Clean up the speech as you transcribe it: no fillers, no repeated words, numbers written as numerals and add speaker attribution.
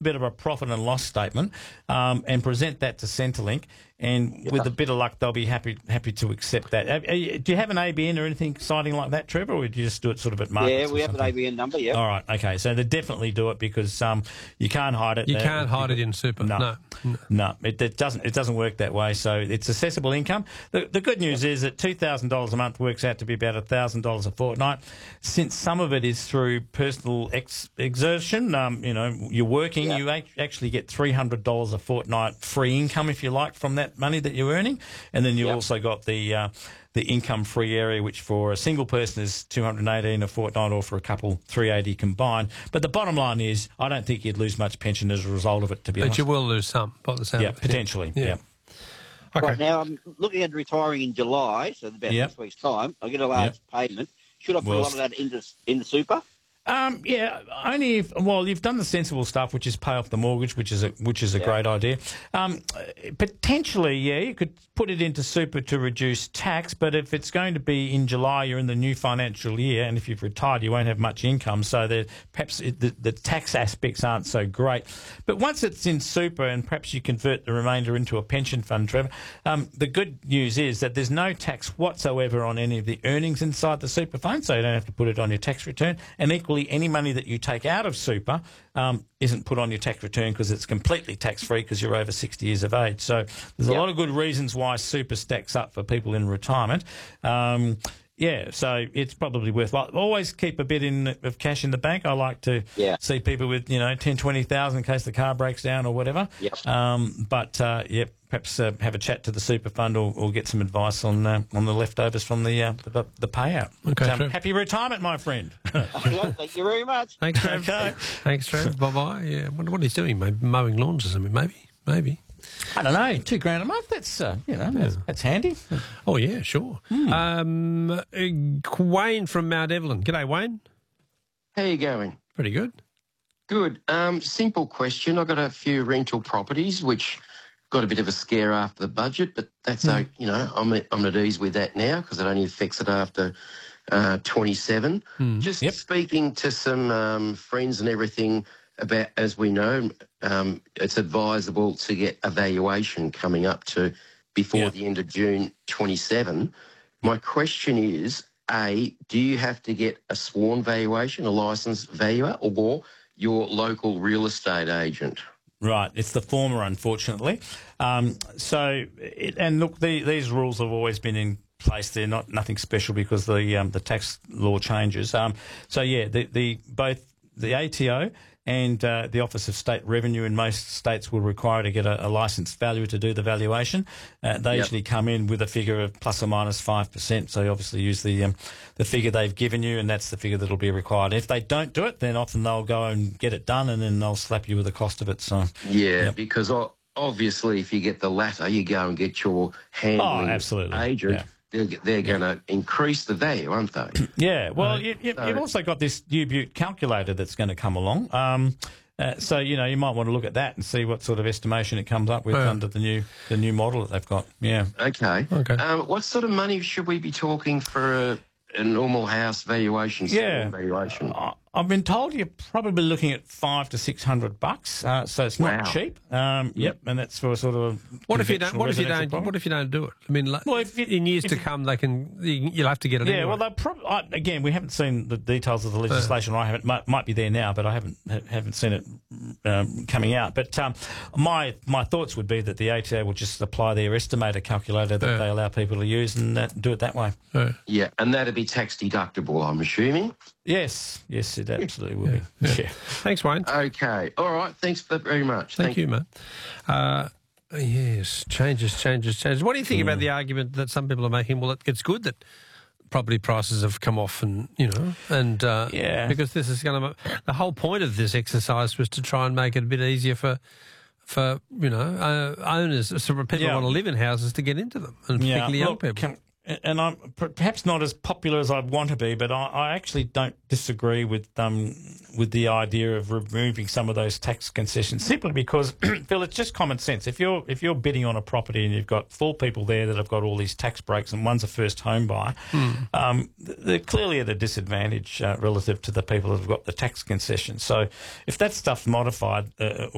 Speaker 1: bit of a profit and loss statement and present that to Centrelink. And with a bit of luck, they'll be happy to accept that. Do you have an ABN or anything exciting like that, Trevor, or do you just do it sort of at markets?
Speaker 2: Yeah, we have an ABN number, yeah.
Speaker 1: All right, okay. So they definitely do it because you can't hide it.
Speaker 3: You can't hide it in super. No.
Speaker 1: It doesn't work that way. So it's assessable income. The good news is that $2,000 a month works out to be about $1,000 a fortnight. Since some of it is through personal exertion, you're working, you actually get $300 a fortnight free income, if you like, from that money that you're earning. And then you also got the income-free area, which for a single person is $218 a fortnight, or for a couple, $380 combined. But the bottom line is, I don't think you'd lose much pension as a result of it, to be honest.
Speaker 3: But you will lose some, by the sound of it.
Speaker 1: Potentially, yeah.
Speaker 2: Okay. Right, now, I'm looking at retiring in July, so about next week's time. I get a large payment. Should I put a lot of that into super?
Speaker 1: Only if, you've done the sensible stuff, which is pay off the mortgage, which is a great idea. Potentially, you could put it into super to reduce tax, but if it's going to be in July, you're in the new financial year, and if you've retired, you won't have much income, so perhaps the tax aspects aren't so great. But once it's in super, and perhaps you convert the remainder into a pension fund, Trevor, the good news is that there's no tax whatsoever on any of the earnings inside the super fund, so you don't have to put it on your tax return, and equally, any money that you take out of super isn't put on your tax return because it's completely tax-free because you're over 60 years of age. So there's a lot of good reasons why super stacks up for people in retirement. So it's probably worthwhile. Always keep a bit of cash in the bank. I like to see people with 10, 20,000 in case the car breaks down or whatever. Perhaps have a chat to the super fund or get some advice on the leftovers from the payout.
Speaker 3: Okay,
Speaker 1: happy retirement, my friend.
Speaker 2: Thank you very much.
Speaker 3: Thanks, Trev.
Speaker 1: Okay.
Speaker 3: Thanks, Trev. Bye-bye. Yeah, what he's doing, maybe mowing lawns or something, maybe.
Speaker 1: I don't know, $2,000 a month, that's handy.
Speaker 3: Oh, yeah, sure. Wayne from Mount Evelyn. G'day, Wayne.
Speaker 4: How you going?
Speaker 3: Pretty good.
Speaker 4: Good. Simple question. I've got a few rental properties which got a bit of a scare after the budget, but that's I'm at ease with that now because it only affects it after 27. Just speaking to some friends and everything about, as we know, it's advisable to get a valuation coming up to before the end of June 27. My question is, A, do you have to get a sworn valuation, a licensed valuer, or your local real estate agent?
Speaker 1: Right, it's the former, unfortunately. These rules have always been in place. They're nothing special because the tax law changes. Both the ATO and the Office of State Revenue in most states will require to get a licensed valuer to do the valuation. They usually come in with a figure of plus or minus 5%, so you obviously use the figure they've given you, and that's the figure that will be required. If they don't do it, then often they'll go and get it done, and then they'll slap you with the cost of it. So
Speaker 4: because obviously if you get the latter, you go and get your handling agent.
Speaker 1: Yeah.
Speaker 4: They're going to increase the value, aren't they?
Speaker 1: Yeah. Well, you've also got this U-Butte calculator that's going to come along. So you might want to look at that and see what sort of estimation it comes up with under the new model that they've got. Yeah.
Speaker 4: Okay. What sort of money should we be talking for a normal house valuation? Valuation.
Speaker 1: I've been told you're probably looking at $500 to $600, so it's not cheap. And that's for sort of.
Speaker 3: What if you don't do it? I mean, in years to come, you'll have to get it.
Speaker 1: Yeah,
Speaker 3: anyway.
Speaker 1: well, again, we haven't seen the details of the legislation. I haven't. Might be there now, but I haven't seen it coming out. But my thoughts would be that the ATO will just apply their estimator calculator that they allow people to use and do it that way.
Speaker 4: Yeah, and that'd be tax deductible, I'm assuming.
Speaker 1: Yes, it absolutely will be. Yeah.
Speaker 3: Thanks, Wayne.
Speaker 4: Okay. All right. Thanks very much.
Speaker 3: Thank you, mate. Yes, changes. What do you think about the argument that some people are making? Well, it's good that property prices have come off because this is going to... The whole point of this exercise was to try and make it a bit easier for owners, so people who want to live in houses to get into them, and particularly young people.
Speaker 1: And I'm perhaps not as popular as I'd want to be, but I actually don't disagree with the idea of removing some of those tax concessions, simply because, Phil, it's just common sense. If you're bidding on a property and you've got 4 people there that have got all these tax breaks and one's a first home buyer, they're clearly at a disadvantage relative to the people that have got the tax concessions. So if that stuff's modified